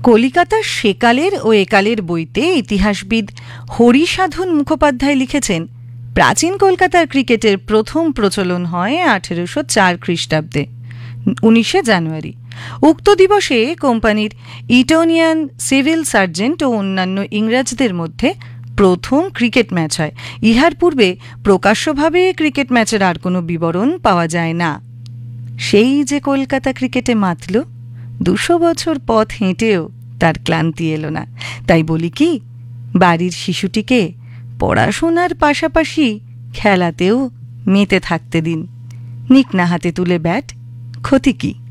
কলিকাতার সেকালের ও একালের বইতে ইতিহাসবিদ হরিসাধন মুখোপাধ্যায় লিখেছেন, প্রাচীন কলকাতার ক্রিকেটের প্রথম প্রচলন হয় 1804 খ্রিস্টাব্দে 19শে জানুয়ারি। উক্ত দিবসে কোম্পানির ইটোনিয়ান সিভিল সার্জেন্ট ও অন্যান্য ইংরেজদের মধ্যে প্রথম ক্রিকেট ম্যাচ হয়। ইহার পূর্বে প্রকাশ্যভাবে ক্রিকেট ম্যাচের আর কোনো বিবরণ পাওয়া যায় না। সেই যে কলকাতা ক্রিকেটে মাতল, 200 বছর পথ হেঁটেও তার ক্লান্তি এলো না। তাই বলি কি, বাড়ির শিশুটিকে পড়াশোনার পাশাপাশি খেলাতেও মেতে থাকতে দিন। নিক না হাতে তুলে ব্যাট, ক্ষতি কি?